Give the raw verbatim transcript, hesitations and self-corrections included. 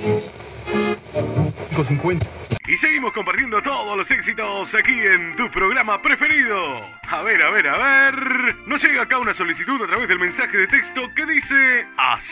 cincuenta. Y seguimos compartiendo todos los éxitos aquí en tu programa preferido. A ver, a ver, a ver. Nos llega acá una solicitud a través del mensaje de texto que dice así.